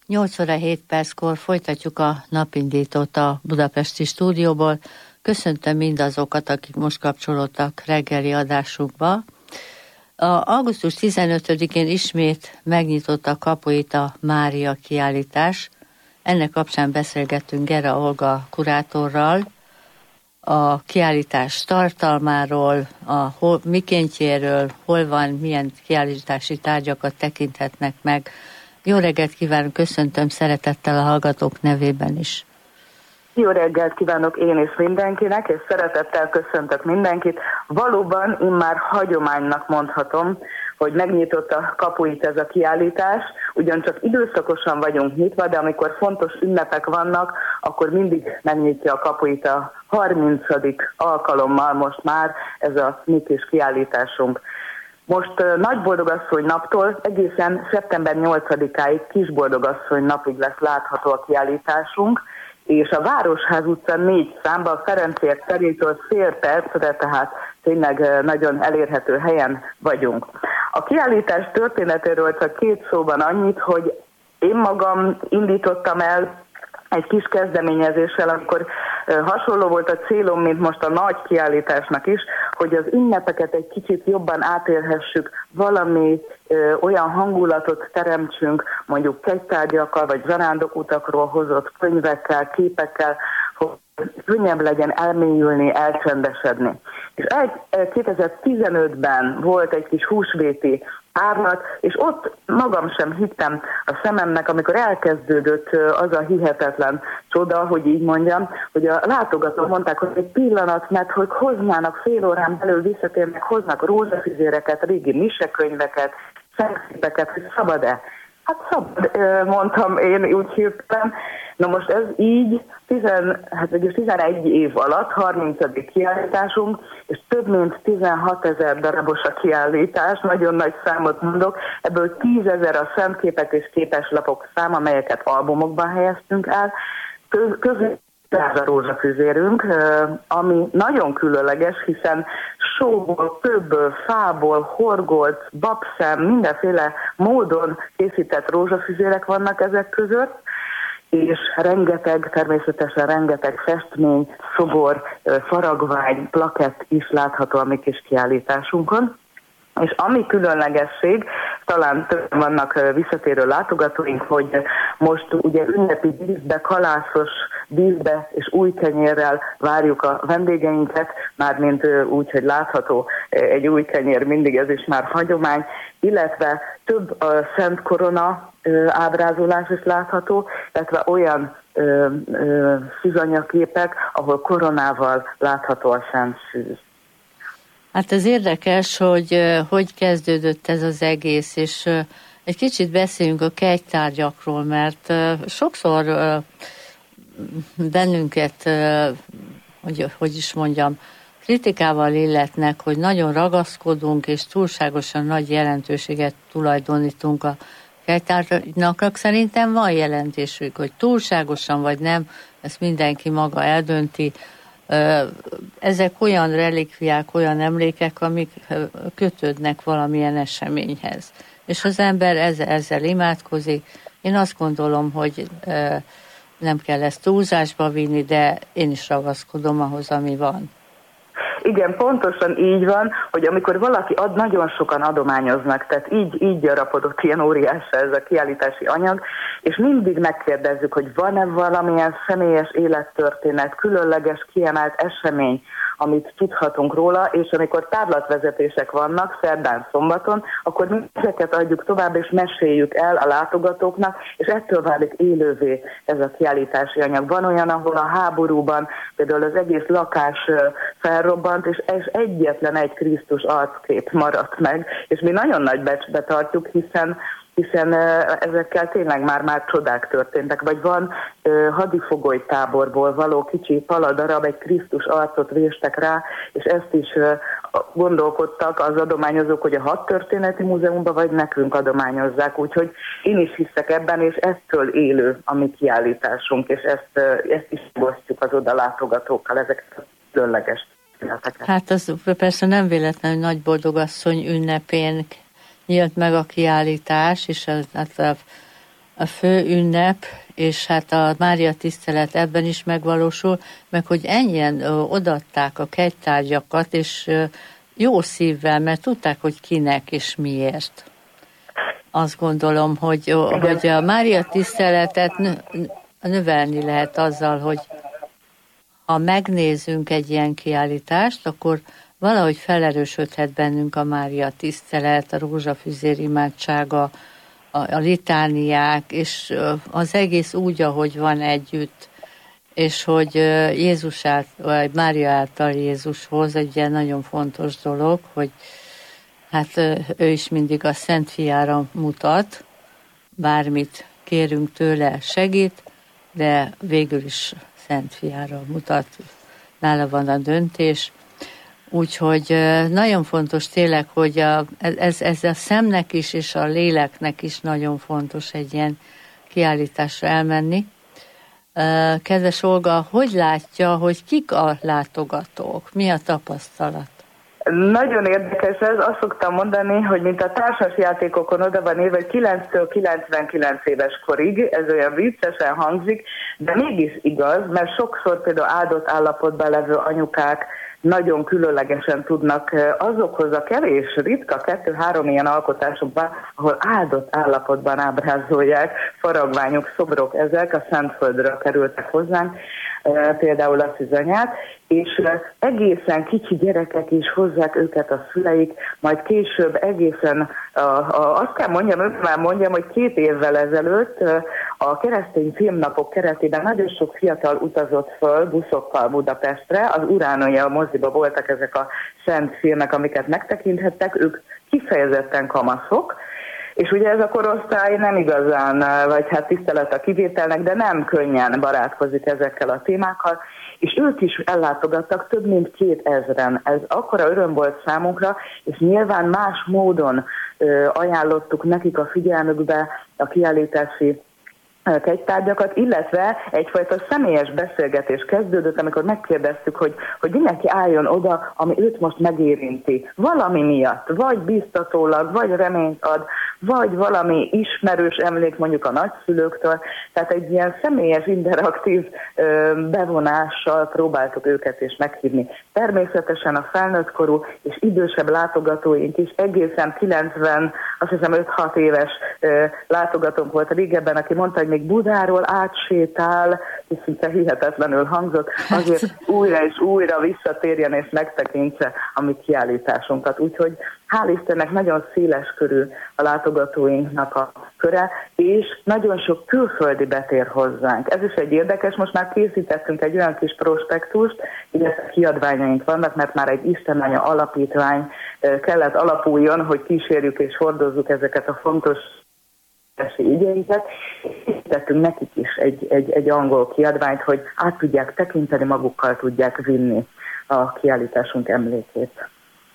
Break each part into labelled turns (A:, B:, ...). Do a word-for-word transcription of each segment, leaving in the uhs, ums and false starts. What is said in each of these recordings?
A: nyolc óra hét perckor folytatjuk a napindítót a budapesti stúdióból. Köszöntöm mindazokat, akik most kapcsolódtak reggeli adásunkba. A augusztus tizenötödikén ismét megnyitotta kapuit a Mária kiállítás. Ennek kapcsán beszélgettünk Gera Olga kurátorral, a kiállítás tartalmáról, a hol, mikéntjéről, hol van, milyen kiállítási tárgyakat tekinthetnek meg. Jó reggelt kívánok, köszöntöm szeretettel a hallgatók nevében is.
B: Jó reggelt kívánok én is mindenkinek, és szeretettel köszöntök mindenkit. Valóban immár hagyománynak mondhatom, hogy megnyitott a kapuit ez a kiállítás, ugyancsak időszakosan vagyunk nyitva, de amikor fontos ünnepek vannak, akkor mindig megnyitja a kapuit a harmincadik alkalommal most már ez a mi kis kiállításunk. Most uh, Nagyboldogasszony naptól egészen szeptember nyolcadikáig Kisboldogasszony napig lesz látható a kiállításunk, és a Városház utca négy számban a Ferenciek terétől fél percre, tehát tényleg nagyon elérhető helyen vagyunk. A kiállítás történetéről csak két szóban annyit, hogy én magam indítottam el egy kis kezdeményezéssel, amikor hasonló volt a célom, mint most a nagy kiállításnak is, hogy az ünnepeket egy kicsit jobban átélhessük, valami ö, olyan hangulatot teremtsünk, mondjuk kegytárgyakkal, vagy zarándokutakról hozott könyvekkel, képekkel, hogy könnyebb legyen elmélyülni, elcsendesedni. És kétezer-tizenötben volt egy kis húsvéti árlat, és ott magam sem hittem a szememnek, amikor elkezdődött az a hihetetlen csoda, hogy így mondjam, hogy a látogatók mondták, hogy egy pillanat, mert hogy hoznának fél órán belül visszatérnek, hoznak rózsafüzéreket, régi misekönyveket, szentszépeket, hogy szabad-e? Hát szabad, mondtam én úgy hirtelen. Na most ez így tizen, hát tizenegy év alatt, harmincadik kiállításunk, és több mint tizenhatezer darabos a kiállítás, nagyon nagy számot mondok, ebből tízezer a szemképek és képeslapok szám, amelyeket albumokban helyeztünk el, közül száz a rózsafüzérünk, ami nagyon különleges, hiszen sóból, kőből, fából, horgolt, babszem, mindenféle módon készített rózsafüzérek vannak ezek között, és rengeteg, természetesen rengeteg festmény, szobor, faragvány, plakett is látható a mi kis kiállításunkon. És ami különlegesség, talán több vannak visszatérő látogatóink, hogy most ugye ünnepi díszbe, kalászos díszbe és új kenyérrel várjuk a vendégeinket, mármint úgy, hogy látható egy új kenyér, mindig ez is már hagyomány, illetve több a Szent Korona ábrázolás is látható, illetve olyan szűzanyagképek, ahol koronával látható a Szent Szűz.
A: Hát ez érdekes, hogy hogy kezdődött ez az egész, és egy kicsit beszéljünk a kegytárgyakról, mert sokszor bennünket, hogy, hogy is mondjam, kritikával illetnek, hogy nagyon ragaszkodunk, és túlságosan nagy jelentőséget tulajdonítunk a kegytárgyaknak. Szerintem van jelentésük, hogy túlságosan vagy nem, ezt mindenki maga eldönti. Ezek olyan relikviák, olyan emlékek, amik kötődnek valamilyen eseményhez. És az ember ezzel, ezzel imádkozik. Én azt gondolom, hogy nem kell ezt túlzásba vinni, de én is ragaszkodom ahhoz, ami van.
B: Igen, pontosan így van, hogy amikor valaki ad, nagyon sokan adományoznak, tehát így, így gyarapodott ilyen óriásra ez a kiállítási anyag, és mindig megkérdezzük, hogy van-e valamilyen személyes élettörténet, különleges, kiemelt esemény, amit tudhatunk róla, és amikor tárlatvezetések vannak szerdán, szombaton, akkor mi ezeket adjuk tovább, és meséljük el a látogatóknak, és ettől válik élővé ez a kiállítási anyag. Van olyan, ahol a háborúban például az egész lakás felrobbant, és egyetlen egy Krisztus arckép maradt meg, és mi nagyon nagy becsbe tartjuk, hiszen hiszen ezekkel tényleg már-már csodák történtek. Vagy van uh, hadifogoly táborból való kicsi paladarab, egy Krisztus arcot véstek rá, és ezt is uh, gondolkodtak az adományozók, hogy a Hadtörténeti Múzeumban vagy nekünk adományozzák. Úgyhogy én is hiszek ebben, és ettől élő a mi kiállításunk, és ezt, uh, ezt is osztjuk az oda látogatókkal, ezeket a különleges történeteket.
A: Hát az persze nem véletlenül Nagyboldogasszony ünnepén nyílt meg a kiállítás, és az, hát a fő ünnep, és hát a Mária tisztelet ebben is megvalósul, meg hogy ennyien odaadták a kegytárgyakat, és jó szívvel, mert tudták, hogy kinek és miért. Azt gondolom, hogy, hogy a Mária tiszteletet növelni lehet azzal, hogy ha megnézünk egy ilyen kiállítást, akkor valahogy felerősödhet bennünk a Mária tisztelet, a rózsafüzér imádsága, a, a litániák, és az egész úgy, ahogy van együtt, és hogy Jézus által, vagy Mária által Jézushoz egy ilyen nagyon fontos dolog, hogy hát ő is mindig a Szent Fiára mutat, bármit kérünk tőle, segít, de végül is Szent Fiára mutat, nála van a döntés. Úgyhogy nagyon fontos tényleg, hogy a, ez, ez a szemnek is, és a léleknek is nagyon fontos egy ilyen kiállításra elmenni. Kedves Olga, hogy látja, hogy kik a látogatók? Mi a tapasztalat?
B: Nagyon érdekes ez, azt szoktam mondani, hogy mint a társasjátékokon oda van írva, hogy kilenctől kilencvenkilenc éves korig, ez olyan viccesen hangzik, de mégis igaz, mert sokszor például áldott állapotban levő anyukák nagyon különlegesen tudnak azokhoz a kevés, ritka, kettő-három ilyen alkotásokban, ahol áldott állapotban ábrázolják, faragványok, szobrok, ezek a Szentföldről kerültek hozzánk, például a Szűzanyát, és egészen kicsi gyerekek is hozzák őket a szüleik, majd később egészen, a, a, azt kell mondjam, ők már mondjam, hogy két évvel ezelőtt a keresztény filmnapok keretében nagyon sok fiatal utazott föl buszokkal Budapestre, az Uránoja moziba voltak ezek a szent filmek, amiket megtekinthettek, ők kifejezetten kamaszok, és ugye ez a korosztály nem igazán, vagy hát tisztelet a kivételnek, de nem könnyen barátkozik ezekkel a témákkal, és ők is ellátogattak, több mint két ezren. Ez akkora öröm volt számunkra, és nyilván más módon ö, ajánlottuk nekik a figyelmükbe a kiállítási kegytárgyakat, illetve egyfajta személyes beszélgetés kezdődött, amikor megkérdeztük, hogy, hogy mindenki álljon oda, ami őt most megérinti. Valami miatt, vagy biztatólag, vagy reményt ad, vagy valami ismerős emlék mondjuk a nagyszülőktől. Tehát egy ilyen személyes, interaktív ö, bevonással próbáltuk őket is meghívni. Természetesen a felnőttkorú és idősebb látogatóink is egészen kilencven, azt hiszem öt-hat éves ö, látogatónk volt régebben, aki mondta, hogy még Budáról átsétál, és szinte hihetetlenül hangzott, azért újra és újra visszatérjen és megtekintse a mi kiállításunkat. Úgyhogy hál' Istennek nagyon széles körű a látogatóinknak a köre, és nagyon sok külföldi betér hozzánk. Ez is egy érdekes, most már készítettünk egy olyan kis prospektust, illetve kiadványaink vannak, mert már egy Istenanya alapítvány kellett alapuljon, hogy kísérjük és hordozzuk ezeket a fontos ügyeinket, és tettünk nekik is egy, egy, egy angol kiadványt, hogy át tudják tekinteni, magukkal tudják vinni a kiállításunk emlékét.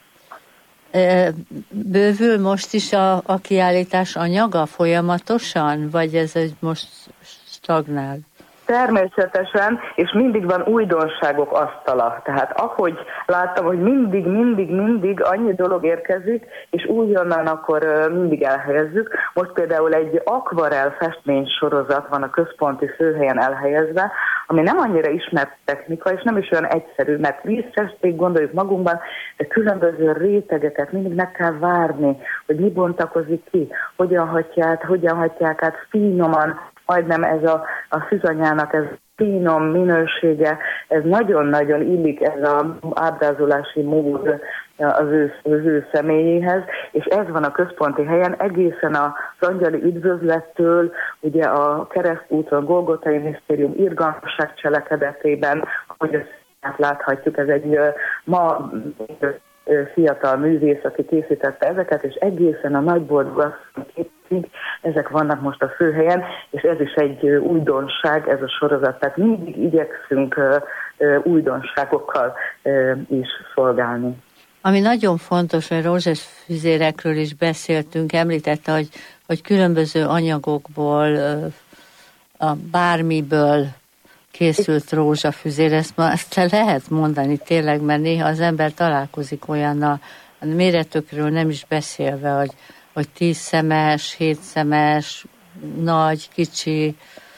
A: Bővül most is a, a kiállítás anyaga folyamatosan, vagy ez egy most stagnál?
B: Természetesen, és mindig van újdonságok asztala. Tehát ahogy láttam, hogy mindig, mindig, mindig annyi dolog érkezik, és újonnan akkor mindig elhelyezzük. Most például egy akvarel festmény sorozat van a központi főhelyen elhelyezve, ami nem annyira ismert technika, és nem is olyan egyszerű, mert vízfesték gondoljuk magunkban, de különböző rétegeket mindig meg kell várni, hogy mi bontakozik ki, hogyan hatják, hogyan hatják át finoman, majdnem ez a, a Szűzanyának ez finom minősége, ez nagyon-nagyon illik ez az ábrázolási mód az ő, az ő személyéhez, és ez van a központi helyen egészen az angyali üdvözlettől, ugye a keresztúton, Golgotai Misztérium irgalmasság cselekedetében, ahogy ezt láthatjuk, ez egy ma fiatal művész, aki készítette ezeket, és egészen a nagyboldog képig, ezek vannak most a főhelyen, és ez is egy újdonság, ez a sorozat, tehát mindig igyekszünk újdonságokkal is szolgálni.
A: Ami nagyon fontos, hogy rózsafüzérekről is beszéltünk, említette, hogy, hogy különböző anyagokból, a bármiből készült rózsafüzér, ezt ma ezt lehet mondani tényleg, mert néha az ember találkozik olyannal, méretükről nem is beszélve, hogy, hogy tíz szemes, hét szemes, nagy, kicsi,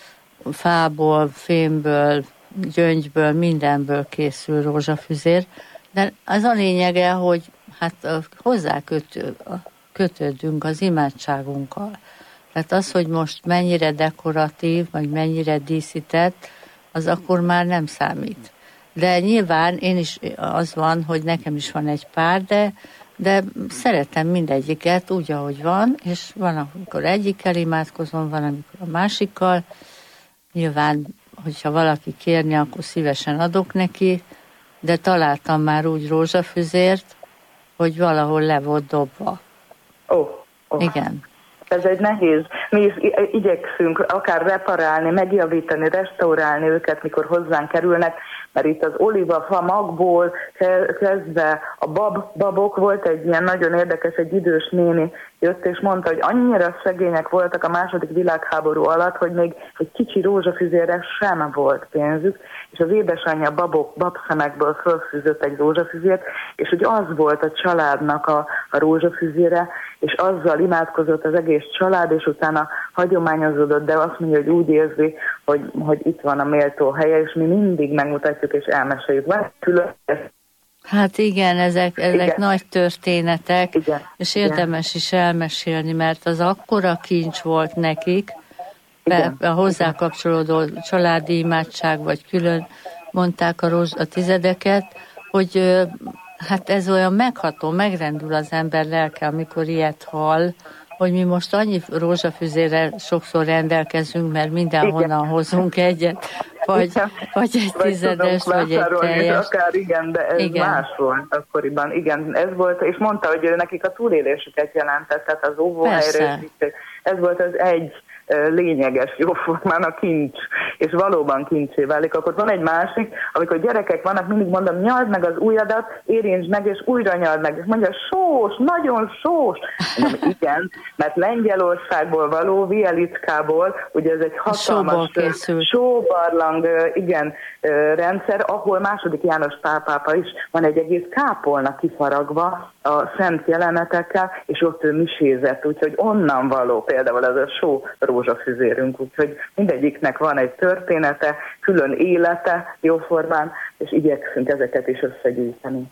A: fából, fémből, gyöngyből, mindenből készül rózsafüzér, de az a lényege, hogy hát hozzá kötő, kötődünk az imádságunkkal. Tehát az, hogy most mennyire dekoratív, vagy mennyire díszített, az akkor már nem számít. De nyilván én is, az van, hogy nekem is van egy pár, de, de szeretem mindegyiket úgy, ahogy van, és van, amikor egyikkel imádkozom, van, amikor a másikkal. Nyilván, hogyha valaki kérni, akkor szívesen adok neki, de találtam már úgy rózsafüzért, hogy valahol le volt dobva.
B: Ó, oh, oh.
A: Igen.
B: Ez egy nehéz. Mi is igyekszünk akár reparálni, megjavítani, restaurálni őket, mikor hozzánk kerülnek, mert itt az olívafa magból kezdve a bab, babok, volt egy ilyen nagyon érdekes, egy idős néni jött és mondta, hogy annyira szegények voltak a második világháború alatt, hogy még egy kicsi rózsafüzérre sem volt pénzük, és az édesanyja babok, babszemekből fölfűzött egy rózsafüzért, és hogy az volt a családnak a, a rózsafüzére, és azzal imádkozott az egész család, és utána hagyományozódott, de azt mondja, hogy úgy érzi, hogy, hogy itt van a méltó helye, és mi mindig megmutatjuk és elmeséljük. Van külön.
A: Hát igen, ezek, ezek igen. nagy történetek,
B: igen.
A: és érdemes is elmesélni, mert az akkora kincs volt nekik, be, a hozzá kapcsolódó családi imádság, vagy külön mondták a, rózs, a tizedeket, hogy hát ez olyan megható, megrendül az ember lelke, amikor ilyet hall, hogy mi most annyi rózsafüzérrel sokszor rendelkezünk, mert mindenhonnan igen. hozunk egyet, vagy, vagy egy vagy tizedes, vagy egy teljes.
B: Akár igen, de ez igen. más volt akkoriban. Igen, ez volt, és mondta, hogy nekik a túlélésüket jelentett, tehát az óvóhelyre. Ez volt az egy lényeges, jóformán a kincs, és valóban kincsé válik. Akkor van egy másik, amikor gyerekek vannak, mindig mondom, nyald meg az ujjadat, érintsd meg, és újra nyald meg. És mondja, sós, nagyon sós. Mondom, igen, mert Lengyelországból való, Vielickából, ugye ez egy hatalmas sóbarlang, igen, rendszer, ahol második János Pál pápa is van egy egész kápolna kifaragva a szent jelenetekkel, és ott ő misézett, úgyhogy onnan való például ez a só rózsafüzérünk, úgyhogy mindegyiknek van egy története, külön élete jóformán, és igyekszünk ezeket is összegyűjteni.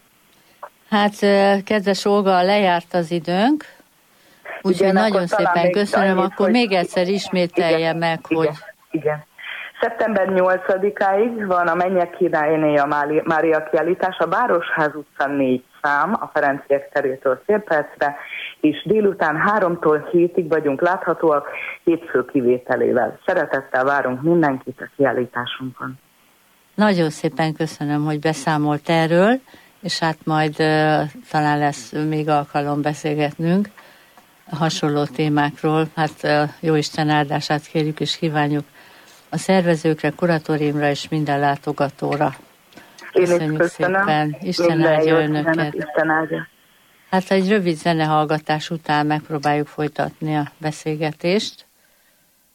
A: Hát, kedves Olga, lejárt az időnk, úgyhogy nagyon szépen köszönöm, annyit, akkor hogy... még egyszer ismételje igen, meg,
B: igen,
A: hogy...
B: Igen. szeptember nyolcadikáig van a Mennyek királyné a Mária kiállítás, a Városház utca négy szám, a Ferenciek terétől fél percre, és délután háromtól hétig vagyunk láthatóak, hétfő kivételével. Szeretettel várunk mindenkit a kiállításunkon.
A: Nagyon szépen köszönöm, hogy beszámolt erről, és hát majd uh, talán lesz még alkalom beszélgetnünk a hasonló témákról. Hát uh, Jóisten áldását kérjük és kívánjuk a szervezőkre, kuratóriumra és minden látogatóra. Köszönjük szépen. Isten áldja önöket.
B: Isten áldja.
A: Hát egy rövid zenehallgatás után megpróbáljuk folytatni a beszélgetést.